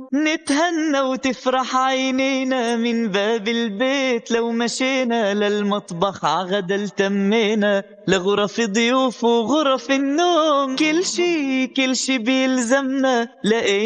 نتهنى وتفرح عينينا من باب البيت، لو مشينا للمطبخ عغدا التمينا، لغرف ضيوف وغرف النوم كل شي بيلزمنا لقينا